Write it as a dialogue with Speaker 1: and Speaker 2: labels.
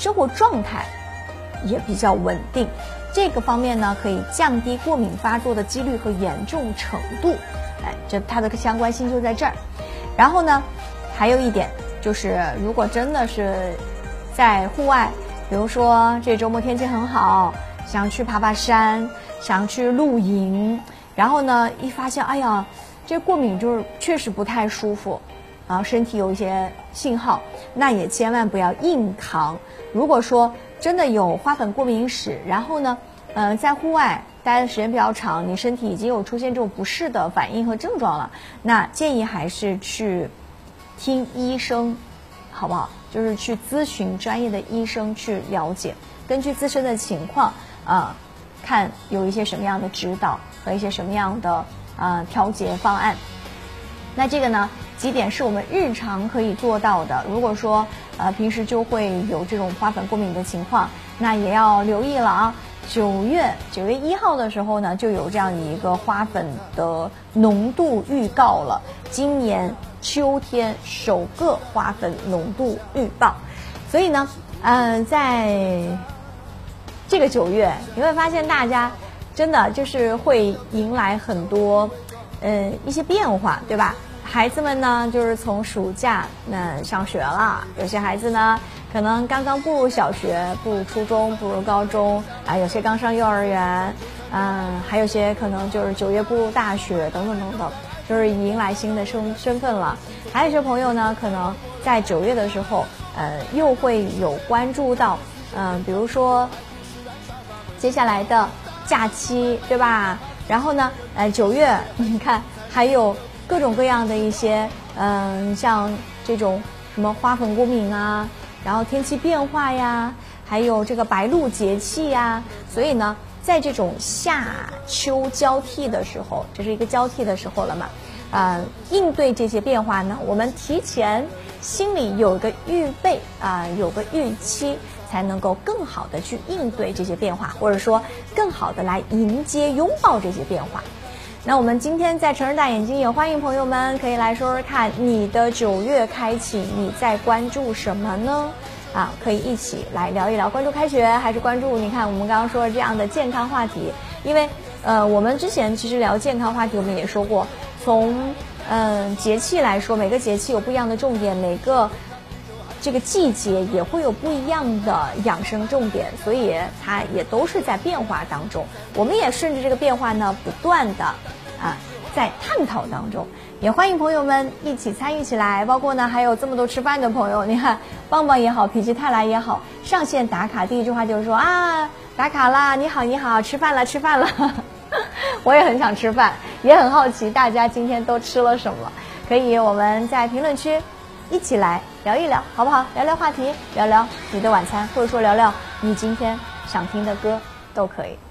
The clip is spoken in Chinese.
Speaker 1: 生活状态也比较稳定。这个方面呢，可以降低过敏发作的几率和严重程度。这它的相关性就在这儿。然后呢，还有一点就是，如果真的是在户外，比如说这周末天气很好，想去爬爬山，想去露营，然后呢，一发现，哎呀，这过敏就是确实不太舒服，身体有一些信号，那也千万不要硬扛。如果说真的有花粉过敏史，然后呢，在户外待的时间比较长，你身体已经有出现这种不适的反应和症状了，那建议还是去听医生，好不好？就是去咨询专业的医生去了解，根据自身的情况，看有一些什么样的指导和一些什么样的调节方案。那这个呢，几点是我们日常可以做到的。如果说平时就会有这种花粉过敏的情况，那也要留意了啊。9月1号的时候呢，就有这样一个花粉的浓度预告了，今年秋天首个花粉浓度预报。所以呢，在这个9月，你会发现大家真的就是会迎来很多一些变化，对吧？孩子们呢，就是从暑假上学了，有些孩子呢可能刚刚步入小学，步入初中，步入高中，有些刚上幼儿园，还有些可能就是9月步入大学，等等等等，就是迎来新的身份了。还有一些朋友呢，可能在9月的时候，又会有关注到，比如说接下来的假期，对吧？然后呢，9月你看还有各种各样的一些像这种什么花粉过敏啊，然后天气变化呀，还有这个白露节气呀，所以呢，在这种夏秋交替的时候，这是一个交替的时候了嘛，应对这些变化呢，我们提前心里有个预备有个预期，才能够更好的去应对这些变化，或者说更好的来迎接拥抱这些变化。那我们今天在城市大眼睛也欢迎朋友们可以来说说看，你的9月开启你在关注什么呢？可以一起来聊一聊，关注开学还是关注你看我们刚刚说的这样的健康话题。因为我们之前其实聊健康话题，我们也说过，从节气来说，每个节气有不一样的重点，每个这个季节也会有不一样的养生重点，所以它也都是在变化当中。我们也顺着这个变化呢，不断的在探讨当中，也欢迎朋友们一起参与起来。包括呢，还有这么多吃饭的朋友，你看棒棒也好，否极泰来也好，上线打卡第一句话就是说打卡啦，你好你好，吃饭了吃饭了。我也很想吃饭，也很好奇大家今天都吃了什么，可以我们在评论区一起来聊一聊，好不好？聊聊话题，聊聊你的晚餐，或者说聊聊你今天想听的歌都可以。